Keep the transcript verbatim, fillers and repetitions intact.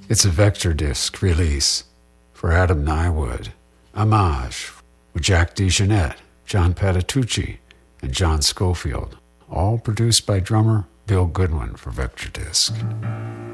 It's a Vector Disc release for Adam Nywood, Homage with Jack DeJohnette, John Patitucci, and John Schofield, all produced by drummer Bill Goodwin for Vector Disc.